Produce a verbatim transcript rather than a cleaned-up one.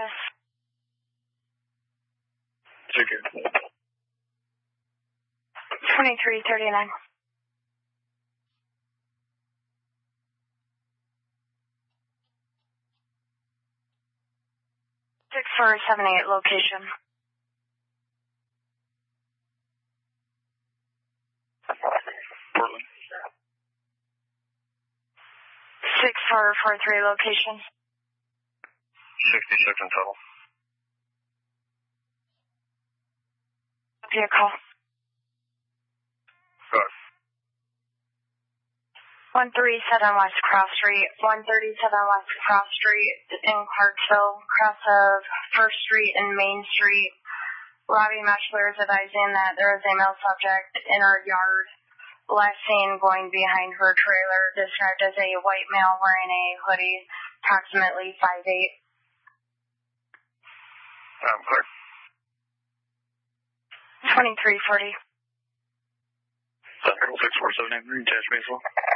status? Secure. twenty-three thirty-nine. six four seven eight location. Portland. six four four three location. sixty-six in total. Vehicle. Go ahead. one thirty-seven West Cross Street, one thirty-seven West Cross Street in Clarksville, cross of First Street and Main Street. Robbie Meschler is advising that there is a male subject in our yard. Last seen going behind her trailer, described as a white male wearing a hoodie, approximately five eight. Um, clear. twenty-three forty. Central six four seven eight, attached baseball.